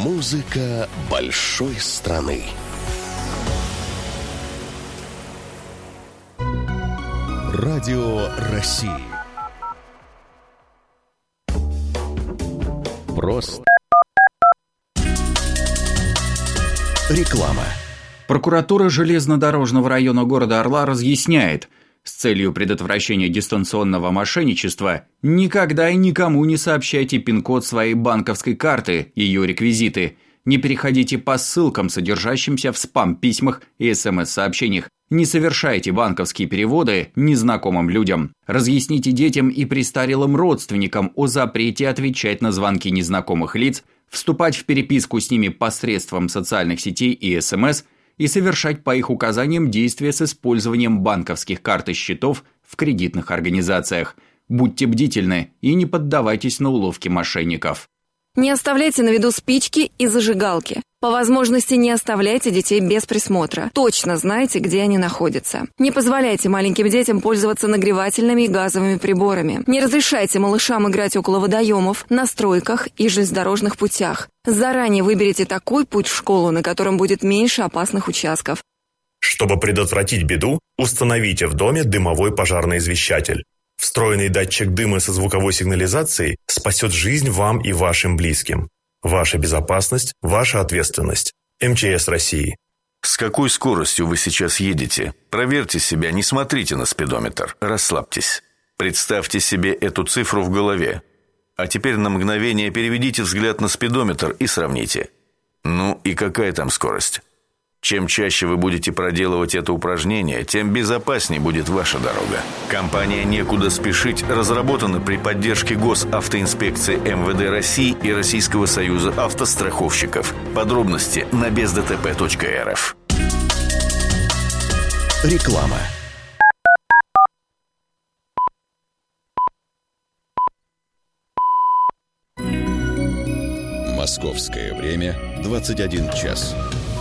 Музыка большой страны. Радио России. Просто реклама. Прокуратура железнодорожного района города Орла разъясняет, с целью предотвращения дистанционного мошенничества никогда и никому не сообщайте пин-код своей банковской карты, ее реквизиты. Не переходите по ссылкам, содержащимся в спам-письмах и СМС-сообщениях. Не совершайте банковские переводы незнакомым людям. Разъясните детям и престарелым родственникам о запрете отвечать на звонки незнакомых лиц, вступать в переписку с ними посредством социальных сетей и СМС и совершать по их указаниям действия с использованием банковских карт и счетов в кредитных организациях. Будьте бдительны и не поддавайтесь на уловки мошенников. Не оставляйте на виду спички и зажигалки. По возможности не оставляйте детей без присмотра. Точно знайте, где они находятся. Не позволяйте маленьким детям пользоваться нагревательными и газовыми приборами. Не разрешайте малышам играть около водоемов, на стройках и железнодорожных путях. Заранее выберите такой путь в школу, на котором будет меньше опасных участков. Чтобы предотвратить беду, установите в доме дымовой пожарный извещатель. Встроенный датчик дыма со звуковой сигнализацией спасет жизнь вам и вашим близким. Ваша безопасность – ваша ответственность. МЧС России. С какой скоростью вы сейчас едете? Проверьте себя, не смотрите на спидометр. Расслабьтесь. Представьте себе эту цифру в голове. А теперь на мгновение переведите взгляд на спидометр и сравните. Ну и какая там скорость? Чем чаще вы будете проделывать это упражнение, тем безопаснее будет ваша дорога. Компания «Некуда спешить» разработана при поддержке Госавтоинспекции МВД России и Российского союза автостраховщиков. Подробности на бездтп.рф. Реклама. Московское время 21 час.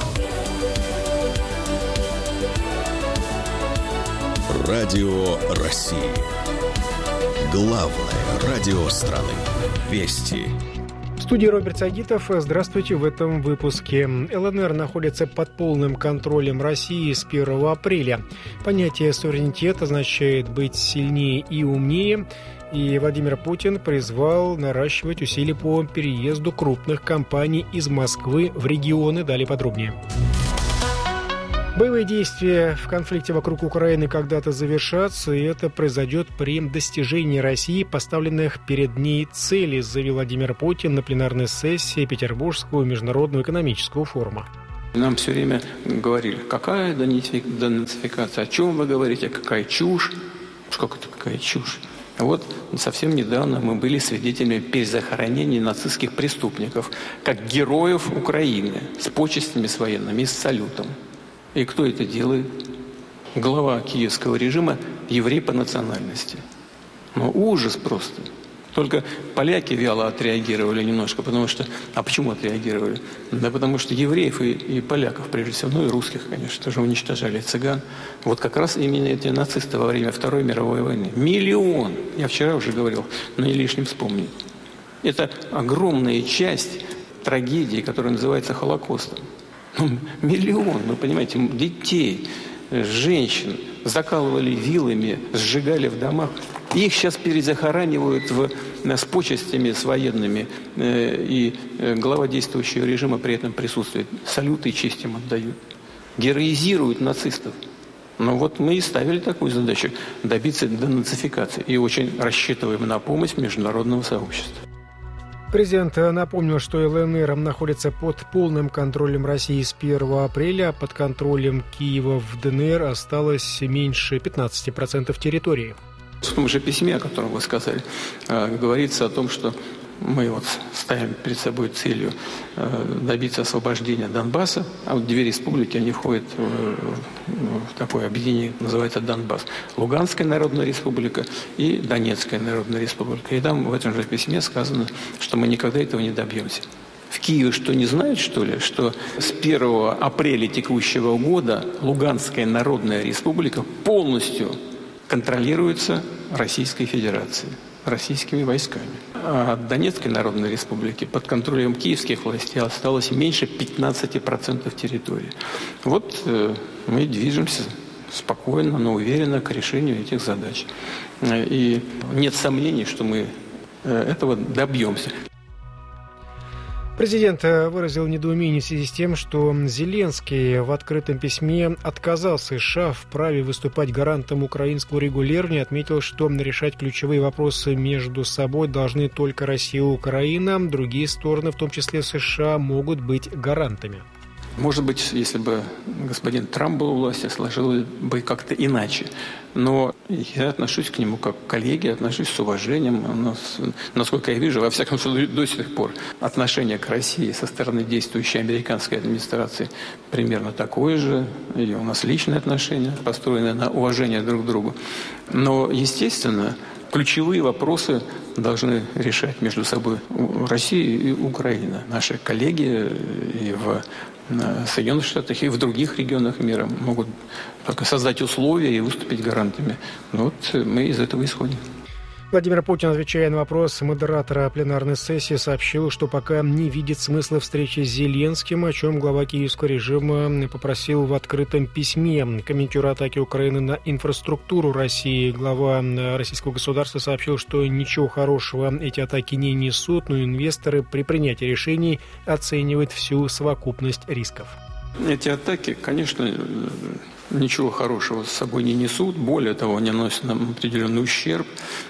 Радио России. Главное радио страны. Вести. В студии Роберт Сагитов. Здравствуйте. В этом выпуске. ЛНР находится под полным контролем России с 1 апреля. Понятие суверенитет означает быть сильнее и умнее. И Владимир Путин призвал наращивать усилия по переезду крупных компаний из Москвы в регионы. Далее подробнее. Боевые действия в конфликте вокруг Украины когда-то завершатся, и это произойдет при достижении России поставленных перед ней целей, заявил Владимир Путин на пленарной сессии Петербургского международного экономического форума. Нам все время говорили, какая денацификация, о чем вы говорите, какая чушь. Как это какая чушь? Вот совсем недавно мы были свидетелями перезахоронения нацистских преступников, как героев Украины, с почестями с военными и с салютом. И кто это делает? Глава киевского режима – еврей по национальности. Ну, ужас просто. Только поляки вяло отреагировали немножко, потому что... А почему отреагировали? Да потому что евреев и поляков, прежде всего, ну и русских, конечно, тоже уничтожали, цыган. Вот как раз именно эти нацисты во время Второй мировой войны. 1 миллион! Я вчера уже говорил, но не лишним вспомнить. Это огромная часть трагедии, которая называется Холокостом. 1 миллион, вы понимаете, детей, женщин закалывали вилами, сжигали в домах. Их сейчас перезахоранивают с почестями, с военными. И глава действующего режима при этом присутствует. Салюты и честь им отдают. Героизируют нацистов. Но вот мы и ставили такую задачу – добиться денацификации. И очень рассчитываем на помощь международного сообщества. Президент напомнил, что ЛНР находится под полным контролем России с 1 апреля, а под контролем Киева в ДНР осталось меньше 15% территории. В том же письме, о котором вы сказали, говорится о том, что мы вот ставим перед собой целью добиться освобождения Донбасса, а вот 2 республики, они входят в такое объединение, называется Донбасс. Луганская Народная Республика и Донецкая Народная Республика. И там в этом же письме сказано, что мы никогда этого не добьемся. В Киеве что, не знают, что ли, что с 1 апреля текущего года Луганская Народная Республика полностью контролируется Российской Федерацией. российскими войсками. А от Донецкой Народной Республики под контролем киевских властей осталось меньше 15% территории. Вот мы движемся спокойно, но уверенно к решению этих задач. И нет сомнений, что мы этого добьемся. Президент выразил недоумение в связи с тем, что Зеленский в открытом письме отказал США в праве выступать гарантом украинского регулирования, отметил, что решать ключевые вопросы между собой должны только Россия и Украина, другие стороны, в том числе США, могут быть гарантами. Может быть, если бы господин Трамп был у власти, сложилось бы как-то иначе. Но я отношусь к нему как к коллеге, отношусь с уважением. У нас, насколько я вижу, во всяком случае, до сих пор отношение к России со стороны действующей американской администрации примерно такое же. И у нас личные отношения, построенные на уважении друг к другу. Но, естественно, ключевые вопросы должны решать между собой Россия и Украина. Наши коллеги и в Соединенных Штатах и в других регионах мира могут только создать условия и выступить гарантами. Вот мы из этого исходим. Владимир Путин, отвечая на вопрос модератора пленарной сессии, сообщил, что пока не видит смысла встречи с Зеленским, о чем глава киевского режима попросил в открытом письме. Комментируя атаки Украины на инфраструктуру России, глава российского государства сообщил, что ничего хорошего эти атаки не несут, но инвесторы при принятии решений оценивают всю совокупность рисков. Эти атаки, конечно, ничего хорошего с собой не несут, более того, они наносят нам определенный ущерб.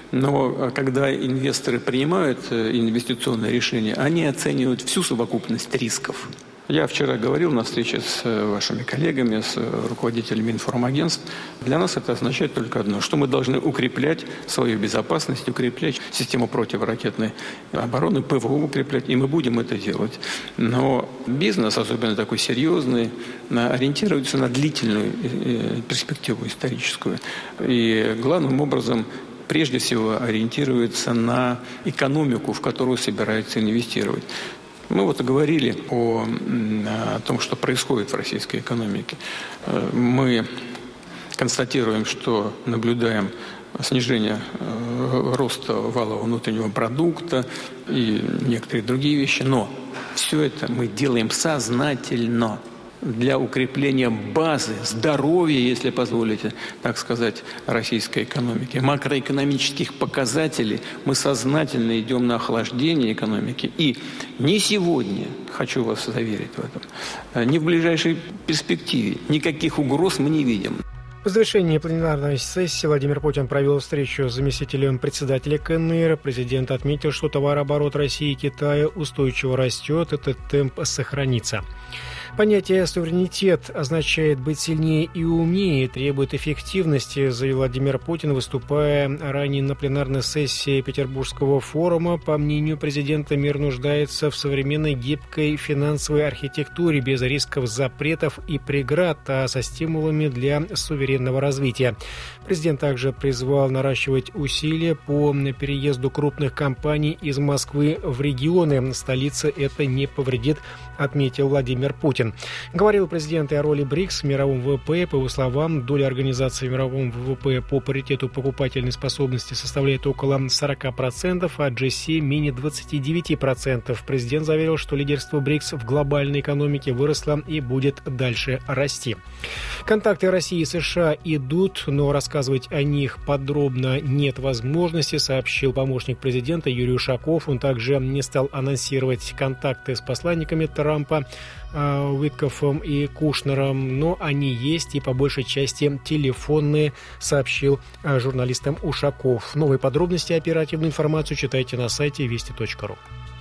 Но когда инвесторы принимают инвестиционные решения, они оценивают всю совокупность рисков. Я вчера говорил на встрече с вашими коллегами, с руководителями информагентств. Для нас это означает только одно, что мы должны укреплять свою безопасность, укреплять систему противоракетной обороны, ПВО укреплять, и мы будем это делать. Но бизнес, особенно такой серьезный, ориентируется на длительную перспективу историческую. И главным образом прежде всего ориентируется на экономику, в которую собирается инвестировать. Мы вот говорили о том, что происходит в российской экономике. Мы констатируем, что наблюдаем снижение роста валового внутреннего продукта и некоторые другие вещи. Но все это мы делаем сознательно для укрепления базы, здоровья, если позволите, так сказать, российской экономики, макроэкономических показателей. Мы сознательно идем на охлаждение экономики. И не сегодня, хочу вас заверить в этом, ни в ближайшей перспективе никаких угроз мы не видим. В завершении пленарной сессии Владимир Путин провел встречу с заместителем председателя КНР. Президент отметил, что товарооборот России и Китая устойчиво растет, этот темп сохранится. Понятие «суверенитет» означает быть сильнее и умнее, требует эффективности, заявил Владимир Путин, выступая ранее на пленарной сессии Петербургского форума. По мнению президента, мир нуждается в современной гибкой финансовой архитектуре без рисков, запретов и преград, а со стимулами для суверенного развития. Президент также призвал наращивать усилия по переезду крупных компаний из Москвы в регионы. Столице это не повредит, отметил Владимир Путин. Говорил президент и о роли БРИКС в мировом ВВП. По его словам, доля организации в мировом ВВП по паритету покупательной способности составляет около 40%, а G7 менее 29%. Президент заверил, что лидерство БРИКС в глобальной экономике выросло и будет дальше расти. Контакты России и США идут, но рассказывать о них подробно нет возможности, сообщил помощник президента Юрий Ушаков. Он также не стал анонсировать контакты с посланниками Трампа Уиткофом и Кушнером, но они есть и по большей части телефонные, сообщил журналистам Ушаков. Новые подробности и оперативную информацию читайте на сайте вести.ру.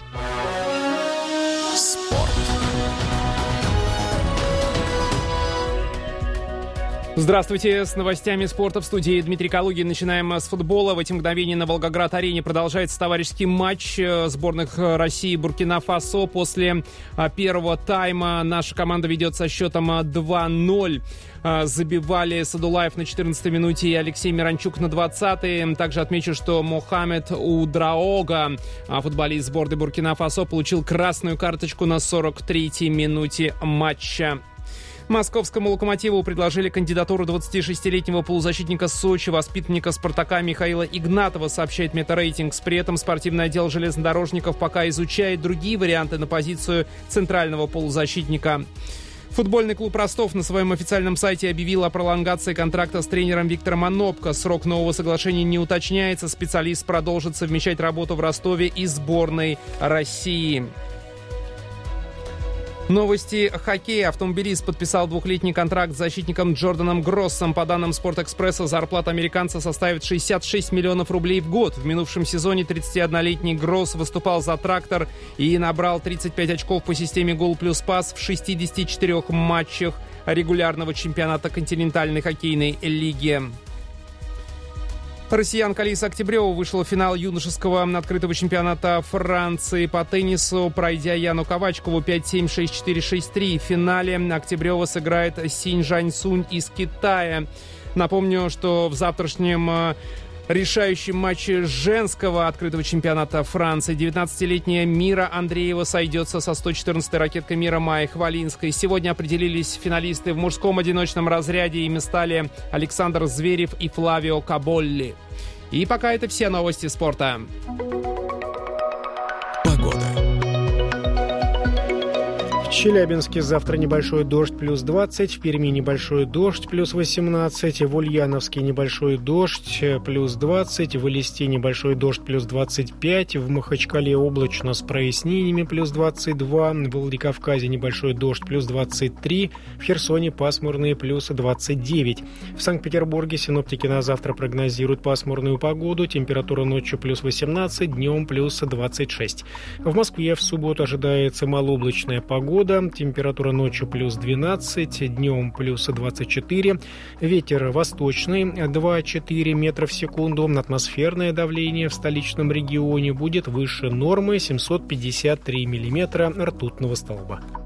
Здравствуйте, с новостями спорта в студии Дмитрий Калугин. Начинаем с футбола. В эти мгновения на Волгоград-арене продолжается товарищеский матч сборных России и Буркина-Фасо. После первого тайма наша команда ведет со счетом 2-0. Забивали Садулаев на 14-й минуте и Алексей Миранчук на 20-й. Также отмечу, что Мохамед Удраога, футболист сборной Буркина-Фасо, получил красную карточку на 43-й минуте матча. Московскому «Локомотиву» предложили кандидатуру 26-летнего полузащитника Сочи, воспитанника «Спартака» Михаила Игнатова, сообщает Метарейтингс. При этом спортивный отдел железнодорожников пока изучает другие варианты на позицию центрального полузащитника. Футбольный клуб «Ростов» на своем официальном сайте объявил о пролонгации контракта с тренером Виктором Онопко. Срок нового соглашения не уточняется. Специалист продолжит совмещать работу в Ростове и сборной России. Новости хоккея. Автомобилист подписал 2-летний контракт с защитником Джорданом Гроссом. По данным «Спортэкспресса», зарплата американца составит 66 миллионов рублей в год. В минувшем сезоне 31-летний Гросс выступал за «Трактор» и набрал 35 очков по системе «Гол плюс пас» в 64 матчах регулярного чемпионата континентальной хоккейной лиги. Россиянка Алиса Октябрева вышла в финал юношеского открытого чемпионата Франции по теннису, пройдя Яну Ковачкову 5-7, 6-4, 6-3. В финале Октябрева сыграет Синь Жаньсунь из Китая. Напомню, что в завтрашнем решающем матче женского открытого чемпионата Франции 19-летняя Мира Андреева сойдется со 114-й ракеткой мира Майей Хвалинской. Сегодня определились финалисты в мужском одиночном разряде. Ими стали Александр Зверев и Флавио Каболли. И пока это все новости спорта. В Челябинске завтра небольшой дождь плюс 20, в Перми небольшой дождь плюс 18, в Ульяновске небольшой дождь плюс 20, в Элисте небольшой дождь плюс 25, в Махачкале облачно с прояснениями плюс 22, в Владикавказе небольшой дождь плюс 23, в Херсоне пасмурные плюс 29. В Санкт-Петербурге синоптики на завтра прогнозируют пасмурную погоду, температура ночью плюс 18, днем плюс 26. В Москве в субботу ожидается малооблачная погода, температура ночью плюс 12, днем плюс 24, ветер восточный 2-4 метра в секунду, атмосферное давление в столичном регионе будет выше нормы 753 миллиметра ртутного столба.